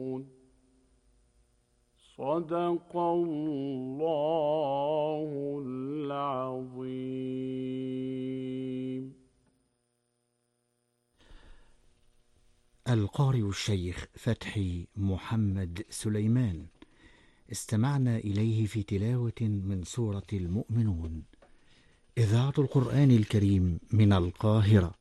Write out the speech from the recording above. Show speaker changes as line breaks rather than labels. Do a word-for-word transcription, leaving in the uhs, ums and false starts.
صدق الله العظيم.
القارئ الشيخ فتحي محمد سليمان، استمعنا إليه في تلاوة من سورة المؤمنون. إذاعة القرآن الكريم من القاهرة.